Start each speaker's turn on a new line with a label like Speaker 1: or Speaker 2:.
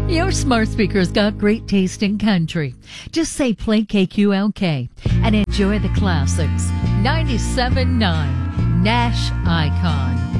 Speaker 1: Your smart speaker's got great taste in country. Just say play KQLK and enjoy the classics. 97.9 Nash Icon.